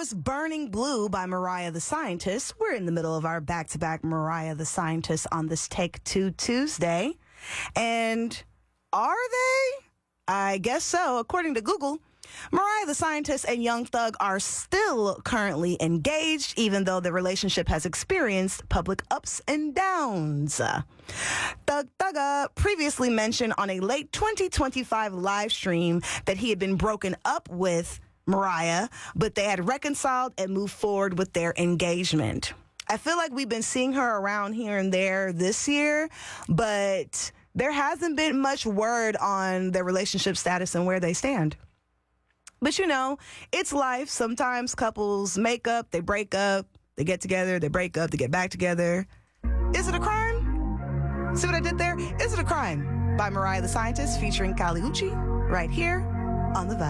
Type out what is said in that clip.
was Burning Blue by Mariah the Scientist. We're in the middle of our back-to-back Mariah the Scientist on this Take Two Tuesday. And are they? I guess so. According to Google, Mariah the Scientist and Young Thug are still currently engaged, even though the relationship has experienced public ups and downs. Thug Thugga previously mentioned on a late 2025 live stream that he had been broken up with Mariah, but they had reconciled and moved forward with their engagement. I feel like we've been seeing her around here and there this year, but there hasn't been much word on their relationship status and where they stand. But you know, it's life. Sometimes couples make up, they break up, they get together, they break up, they get back together. Is it a crime? See what I did there? Is it a crime? By Mariah the Scientist featuring Kali Uchis right here on The Vibe.